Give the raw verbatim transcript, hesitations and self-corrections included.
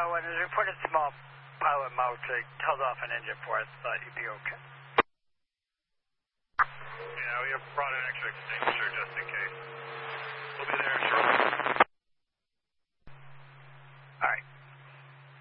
when it was reported small pilot mouth, they held off an engine for us, thought you'd be okay. Yeah, we have brought an extra extinguisher just in case. We'll be there